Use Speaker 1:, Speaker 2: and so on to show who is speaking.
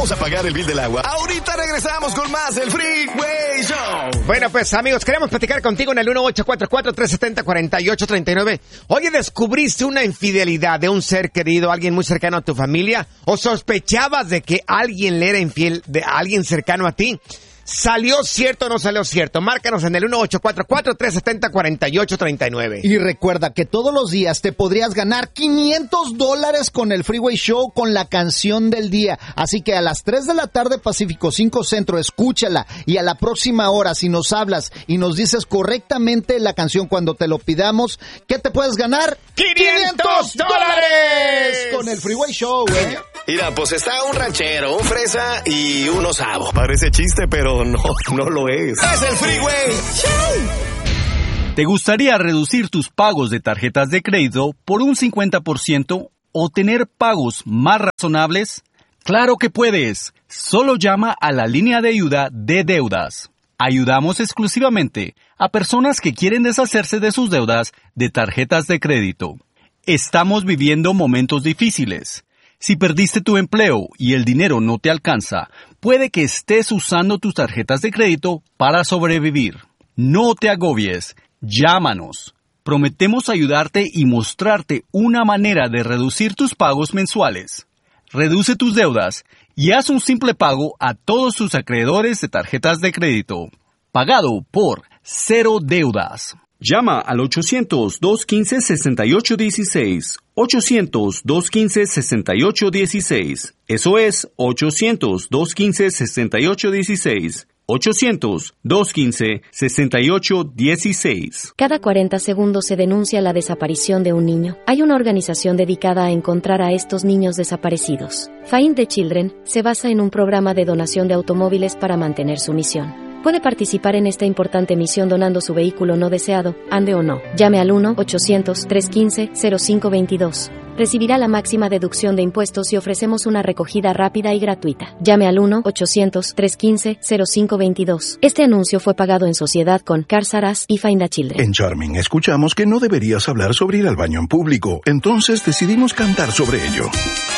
Speaker 1: vamos a pagar el bill del agua. Ahorita regresamos con más del Freeway Show.
Speaker 2: Bueno, pues amigos, queremos platicar contigo en el 1844-370-4839. Oye, ¿descubriste una infidelidad de un ser querido, alguien muy cercano a tu familia? ¿O sospechabas de que alguien le era infiel de alguien cercano a ti? ¿Salió cierto o no salió cierto? Márcanos en el 1844-370-4839.
Speaker 3: Y recuerda que todos los días te podrías ganar $500 con el Freeway Show con la canción del día. Así que a las 3 de la tarde Pacífico 5 Centro, escúchala. Y a la próxima hora, si nos hablas y nos dices correctamente la canción cuando te lo pidamos, ¿qué te puedes ganar?
Speaker 2: ¡$500!
Speaker 3: Con el Freeway Show, ¿eh?
Speaker 1: Mira, pues está un ranchero, un fresa y un osavo. Parece chiste, pero no lo es. ¡Es el Freeway Show!
Speaker 4: ¿Te gustaría reducir tus pagos de tarjetas de crédito por un 50% o tener pagos más razonables? ¡Claro que puedes! Solo llama a la línea de ayuda de deudas. Ayudamos exclusivamente a personas que quieren deshacerse de sus deudas de tarjetas de crédito. Estamos viviendo momentos difíciles. Si perdiste tu empleo y el dinero no te alcanza, puede que estés usando tus tarjetas de crédito para sobrevivir. No te agobies, llámanos. Prometemos ayudarte y mostrarte una manera de reducir tus pagos mensuales. Reduce tus deudas y haz un simple pago a todos tus acreedores de tarjetas de crédito. Pagado por Cero Deudas. Llama al 800-215-6816. 800-215-6816. Eso es 800-215-6816. 800-215-6816.
Speaker 5: Cada 40 segundos se denuncia la desaparición de un niño. Hay una organización dedicada a encontrar a estos niños desaparecidos. Find the Children se basa en un programa de donación de automóviles para mantener su misión. Puede participar en esta importante misión donando su vehículo no deseado, ande o no. Llame al 1-800-315-0522. Recibirá la máxima deducción de impuestos y ofrecemos una recogida rápida y gratuita. Llame al 1-800-315-0522. Este anuncio fue pagado en sociedad con Cars R Us y Find a Children.
Speaker 6: En Charming escuchamos que no deberías hablar sobre ir al baño en público, entonces decidimos cantar sobre ello.